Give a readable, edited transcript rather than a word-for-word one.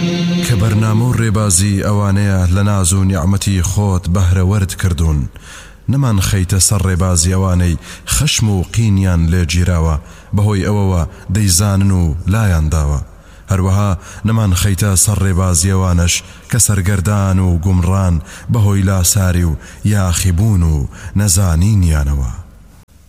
کە بەرنامە و ڕێبازی ئەوانەیە لە ناز و نیعمەتی خۆت بەهرەوەرد کردوون، نەمان خەیتە سەر ڕێبازی ئەوانەی خەشم و قینیان لێ گیراوە بەهۆی ئەوەوە دەیزانن و لایان داوە. هەروەها نەمان خەیتە سەر ڕێبازی ئەوانەش کە سەرگەردان و گومڕان بەهۆی لاساری و یاخیبوون و نەزانینیانەوە.